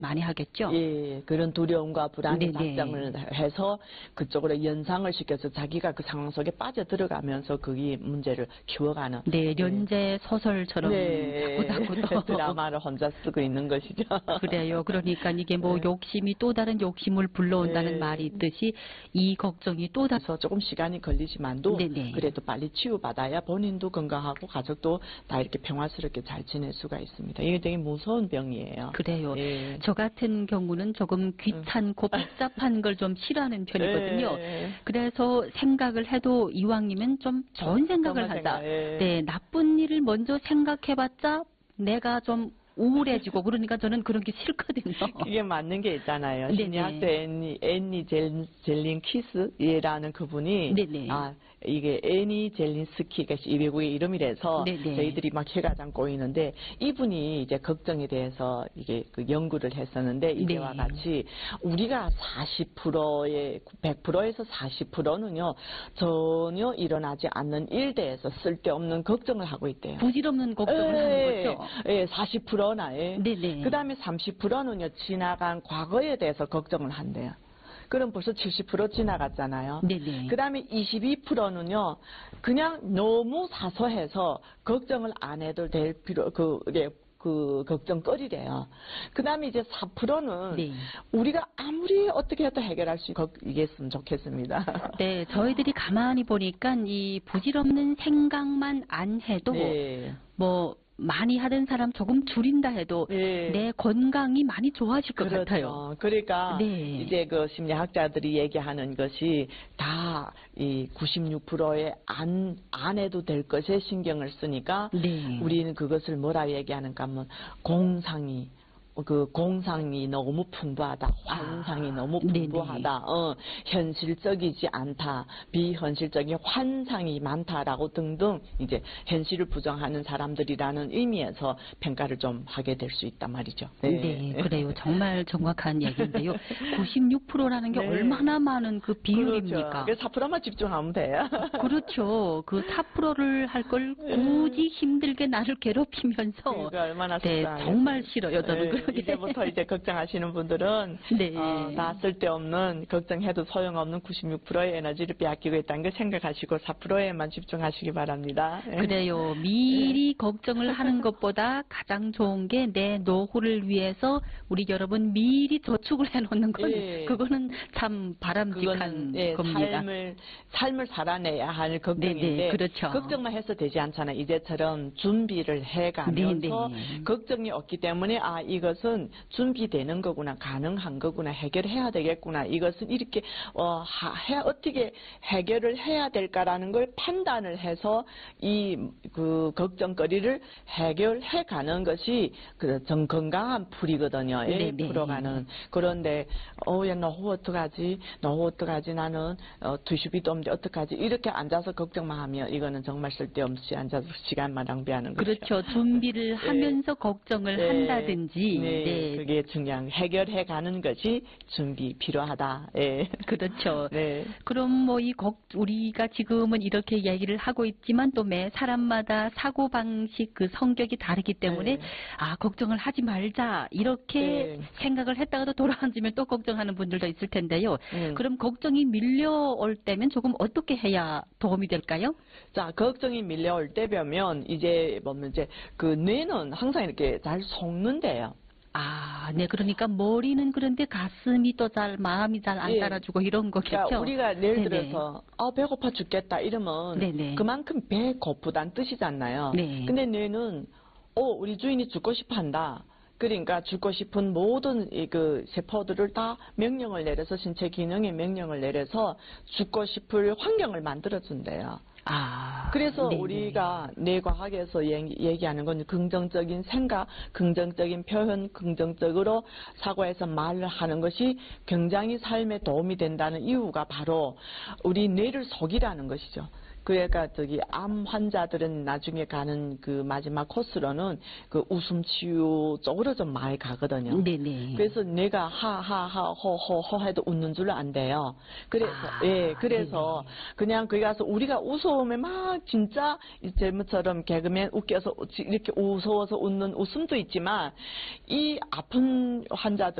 많이 하겠죠. 예, 그런 두려움과 불안이 네네. 작정을 해서 그쪽으로 연상을 시켜서 자기가 그 상황 속에 빠져 들어가면서 그게 문제를 키워가는. 네, 연재 소설처럼 네. 자꾸 또 드라마를 혼자 쓰고 있는 것이죠. 그래요. 그러니까 이게 뭐 네. 욕심이 또 다른 욕심을 불러온다는 네. 말이 있듯이 이 걱정이 또 다른 그래서 조금 시간이 걸리지만도 네네. 그래도 빨리 치유받아야 본인도 건강하고 가족도 다 이렇게 평화스럽게 잘 지낼 수가 있습니다. 이게 되게 무서운 병이에요. 그래요. 예. 저 같은 경우는 조금 귀찮고 복잡한 걸 좀 싫어하는 편이거든요. 예. 그래서 생각을 해도 이왕이면 좀 좋은 생각을 좋은 하자. 생각, 예. 네, 나쁜 일을 먼저 생각해봤자 내가 좀 우울해지고 그러니까 저는 그런 게 싫거든요. 그게 맞는 게 있잖아요. 네네. 심리학자 애니 젤린 키스라는 그분이 네네. 이게 애니 젤린스키가 이 외국의 이름이라서 네네. 저희들이 막 혀가 장 꼬이는데 이분이 이제 걱정에 대해서 이게 그 연구를 했었는데 이제와 네. 같이 우리가 100%에서 40%는요 전혀 일어나지 않는 일대에서 쓸데없는 걱정을 하고 있대요. 부질없는 걱정을 하는 거죠. 예, 40%나. 예. 네네. 그 다음에 30%는요, 지나간 과거에 대해서 걱정을 한대요. 그럼 벌써 70% 지나갔잖아요. 네네. 그 다음에 22%는요, 그냥 너무 사소해서 걱정을 안 해도 될 그 걱정거리래요. 그 다음에 이제 4%는 네. 우리가 아무리 어떻게 해도 해결할 수 있겠으면 좋겠습니다. 네, 저희들이 가만히 보니까 이 부질없는 생각만 안 해도 네. 뭐 많이 하던 사람 조금 줄인다 해도 네. 내 건강이 많이 좋아질 것 그렇죠. 같아요. 그러니까 네. 이제 그 심리학자들이 얘기하는 것이 다 이 96%의 안 해도 될 것에 신경을 쓰니까 네. 우리는 그것을 뭐라 얘기하는가 하면 공상이 너무 풍부하다. 환상이 너무 풍부하다. 현실적이지 않다. 비현실적인 환상이 많다라고 등등 이제 현실을 부정하는 사람들이라는 의미에서 평가를 좀 하게 될 수 있단 말이죠. 네, 그래요. 정말 정확한 얘기인데요. 96%라는 게 네. 얼마나 많은 그 비율입니까? 그렇죠. 4%만 집중하면 돼요. 그렇죠. 그 4%를 할 걸 굳이 힘들게 나를 괴롭히면서 그러니까 얼마나 네, 속상해요. 정말 싫어요. 저는 네, 그러게. 이제부터 이제 걱정하시는 분들은 네. 다 쓸데없는 걱정해도 소용없는 96%의 에너지를 빼앗기고 있다는 걸 생각하시고 4%에만 집중하시기 바랍니다. 그래요. 미리 걱정을 하는 것보다 가장 좋은 게 내 노후를 위해서 우리 여러분 미리 저축을 해놓는 건 예. 그거는 참 바람직한 그건 겁니다. 삶을 살아내야 할 걱정인데 네네, 그렇죠. 걱정만 해서 되지 않잖아요. 이제처럼 준비를 해가면서 네네. 걱정이 없기 때문에 이것은 준비되는 거구나, 가능한 거구나, 해결해야 되겠구나. 이것은 이렇게 어떻게 해결을 해야 될까라는 걸 판단을 해서 이 그 걱정거리를 해결해 가는 것이 그 건강한 풀이거든요. 네네. 풀어가는. 그런데 야 노후 어떡하지? 나는 투시비도 없는데 어떡하지? 이렇게 앉아서 걱정만 하면 이거는 정말 쓸데없이 앉아서 시간만 낭비하는 거죠. 그렇죠. 준비를 하면서 걱정을 한다든지. 네, 그게 중요한 해결해 가는 것이 준비 필요하다. 예. 그렇죠. 네. 그럼 뭐 우리가 지금은 이렇게 얘기를 하고 있지만 또 매 사람마다 사고 방식 그 성격이 다르기 때문에 네. 걱정을 하지 말자 이렇게 네. 생각을 했다가도 돌아앉으면 또 걱정하는 분들도 있을 텐데요. 네. 그럼 걱정이 밀려올 때면 조금 어떻게 해야 도움이 될까요? 자, 걱정이 밀려올 때면 이제 그 뇌는 항상 이렇게 잘 속는데요. 네. 그러니까 머리는 그런데 가슴이 또 마음이 잘 안 예. 따라주고 이런 거겠죠. 그러니까 우리가 예를 네네. 들어서 배고파 죽겠다 이러면 네네. 그만큼 배 고프다는 뜻이잖아요. 네. 근데 뇌는 우리 주인이 죽고 싶어 한다. 그러니까 죽고 싶은 모든 그 세포들을 다 명령을 내려서 신체 기능에 명령을 내려서 죽고 싶을 환경을 만들어준대요. 그래서 네네. 우리가 뇌과학에서 얘기하는 건 긍정적인 생각, 긍정적인 표현, 긍정적으로 사고해서 말을 하는 것이 굉장히 삶에 도움이 된다는 이유가 바로 우리 뇌를 속이라는 것이죠. 그러니까 암 환자들은 나중에 가는 그 마지막 코스로는 그 웃음 치유 쪽으로 좀 많이 가거든요. 네네. 그래서 내가 하하하 호호호 해도 웃는 줄 안 돼요. 그래서 그래서 네네. 그냥 거기 가서 우리가 웃으면 막 진짜 제목처럼 개그맨 웃겨서 이렇게 웃어서 웃는 웃음도 있지만 이 아픈 환자들